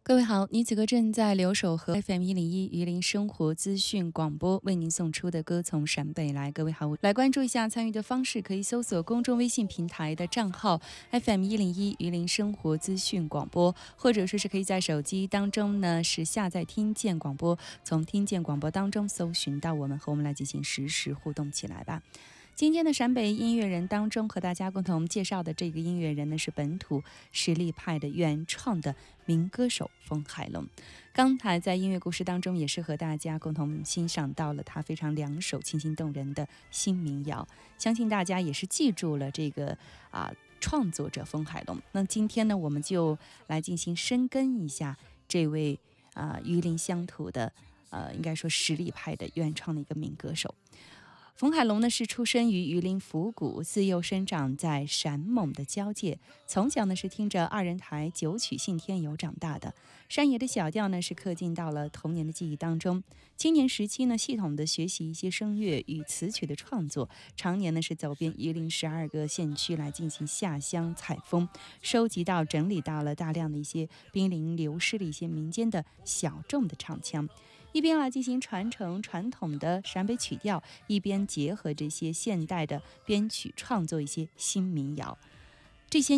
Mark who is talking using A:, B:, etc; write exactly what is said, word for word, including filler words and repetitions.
A: 各位好，你此刻正在留守和 F M 一零一榆林生活资讯广播为您送出的歌从陕北来。各位好，来关注一下参与的方式，可以搜索公众微信平台的账号 F M 一零一榆林生活资讯广播，或者说是可以在手机当中呢是下载听见广播，从听见广播当中搜寻到我们，和我们来进行实时互动起来吧。今天的陕北音乐人当中，和大家共同介绍的这个音乐人呢，是本土实力派的原创的民歌手冯海龙。刚才在音乐故事当中，也是和大家共同欣赏到了他非常两首清新动人的新民谣，相信大家也是记住了这个啊创作者冯海龙。那今天呢，我们就来进行深耕一下这位啊榆林乡土的呃，应该说实力派的原创的一个民歌手。冯海龙呢是出生于榆林府谷，自幼生长在陕蒙的交界，从小呢是听着二人台九曲信天游长大的。山野的小调呢是刻进到了童年的记忆当中。青年时期呢，系统的学习一些声乐与词曲的创作，常年呢是走遍榆林十二个县区来进行下乡采风，收集到整理到了大量的一些濒临流失的一些民间的小众的唱腔。一边来进行传承传统的陕北曲调，一边结合这些现代的编曲创作一些新民谣。这些